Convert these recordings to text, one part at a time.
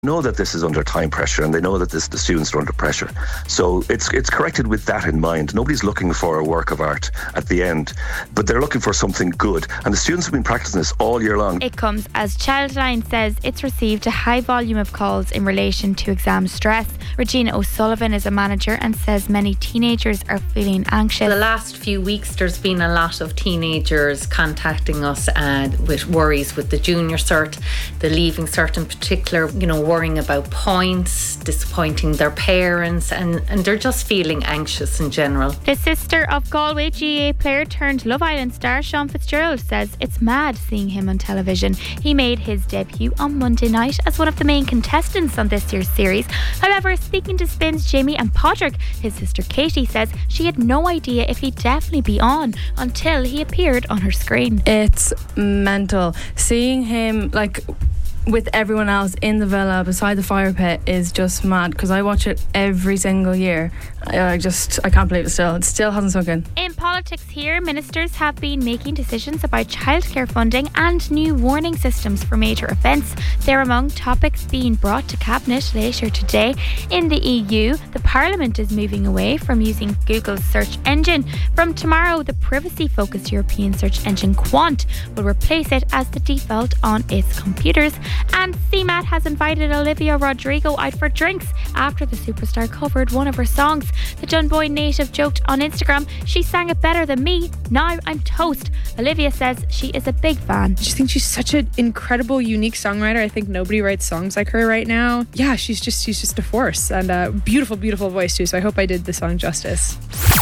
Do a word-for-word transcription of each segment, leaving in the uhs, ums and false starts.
know that this is under time pressure and they know that this, the students are under pressure. So it's it's corrected with that in mind. Nobody's looking for a work of art at the end, but they're looking for something good. And the students have been practicing this all year long. It comes as Childline says it's received a high volume of calls in relation to exam stress. Regina O'Sullivan is a manager and says many teenagers are feeling anxious. The last few weeks there's been a lot of teenagers contacting us uh, with worries with the junior cert, the leaving cert in particular, you know, worrying about points, disappointing their parents, and, and they're just feeling anxious in general. The sister of Galway G A A player turned Love Island star Sean Fitzgerald says it's mad seeing him on television. He made his debut on Monday night as one of the main contestants on this year's series. However, speaking to Spin's Jamie and Podrick, his sister Katie says she had no idea if he'd definitely be on until he appeared on her screen. It's mental. Seeing him like with everyone else in the villa beside the fire pit is just mad, because I watch it every single year. I, I just I can't believe it still. It still hasn't sunk in. In politics here, ministers have been making decisions about childcare funding and new warning systems for major offence. They're among topics being brought to Cabinet later today. In the E U, the Parliament is moving away from using Google's search engine. From tomorrow, the privacy-focused European search engine Quant will replace it as the default on its computers. And C MAT has invited Olivia Rodrigo out for drinks after the superstar covered one of her songs. The Dunboy native joked on Instagram, "She sang it better than me. Now I'm toast." Olivia says she is a big fan. I just think she's such an incredible, unique songwriter. I think nobody writes songs like her right now. Yeah, she's just she's just a force, and a beautiful, beautiful voice too. So I hope I did the song justice.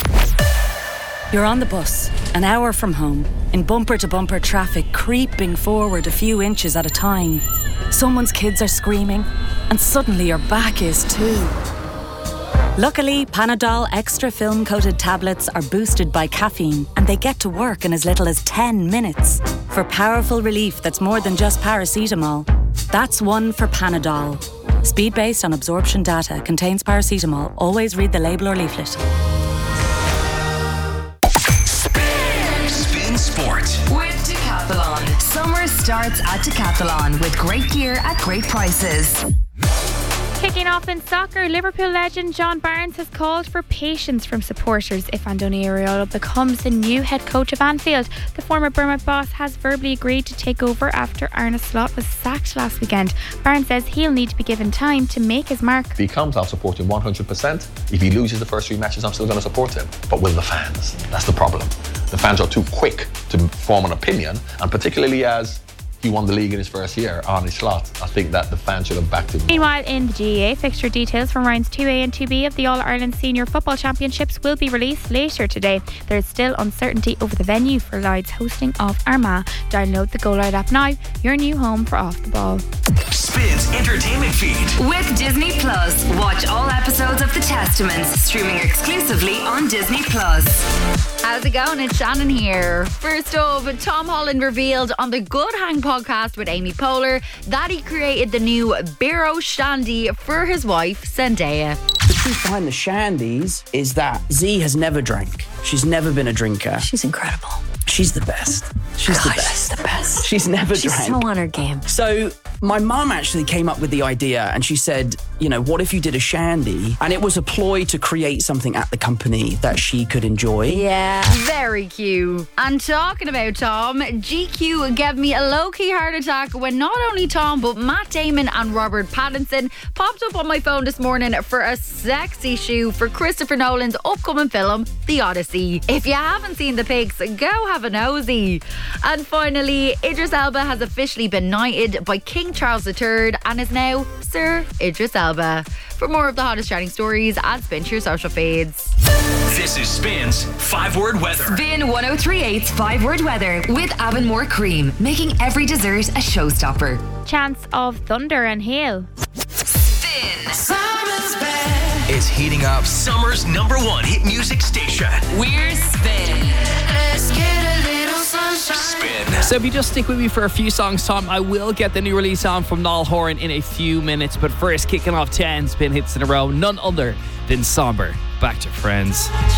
You're on the bus, an hour from home, in bumper-to-bumper traffic, creeping forward a few inches at a time. Someone's kids are screaming, and suddenly your back is too. Luckily, Panadol Extra film-coated tablets are boosted by caffeine, and they get to work in as little as ten minutes. For powerful relief that's more than just paracetamol. That's one for Panadol. Speed based on absorption data, contains paracetamol. Always read the label or leaflet. Sport with Decathlon. Summer starts at Decathlon with great gear at great prices. Kicking off in soccer, Liverpool legend John Barnes has called for patience from supporters if Andoni Iraola becomes the new head coach of Anfield. The former Bournemouth boss has verbally agreed to take over after Arne Slot was sacked last weekend. Barnes says he'll need to be given time to make his mark. If he comes, I'll support him one hundred percent. If he loses the first three matches, I'm still going to support him. But will the fans? That's the problem. The fans are too quick to form an opinion, and particularly as he won the league in his first year, Arne Slot. I think that the fans should have backed him. Meanwhile, in the G A A, fixture details from rounds two A and two B of the All-Ireland Senior Football Championships will be released later today. There is still uncertainty over the venue for Louds hosting of Armagh. Download the Go Loud app now, your new home for Off the Ball. Spins Entertainment Feed. With Disney Plus. Watch all episodes of The Testaments, streaming exclusively on Disney Plus. How's it going? It's Shannon here. First up, Tom Holland revealed on the Good Hang podcast with Amy Poehler that he created the new Biro Shandy for his wife, Zendaya. The truth behind the shandies is that Z has never drank. She's never been a drinker. She's incredible. She's the best. She's Gosh, the best. She's the best. She's never she's drank. She's so on her game. So my mum actually came up with the idea, and she said, you know, what if you did a shandy? And it was a ploy to create something at the company that she could enjoy. Yeah, very cute. And talking about Tom, G Q gave me a low-key heart attack when not only Tom but Matt Damon and Robert Pattinson popped up on my phone this morning for a sexy shoe for Christopher Nolan's upcoming film, The Odyssey. If you haven't seen the pics, go have a nosy. And finally, Idris Elba has officially been knighted by King Charles the Third and is now Sir Idris Elba. For more of the hottest trending stories, add Spin to your social feeds. This is Spin's five word weather. Spin one oh three point eight's five word weather with Avonmore Cream, making every dessert a showstopper. Chance of thunder and hail. Spin. Summer's back. It's heating up summer's number one hit music station. We're Spin. Let's get a little sunshine. Spin. So if you just stick with me for a few songs, Tom, I will get the new release on from Niall Horan in a few minutes. But first, kicking off ten Spin hits in a row, none other than Somber. Back to Friends.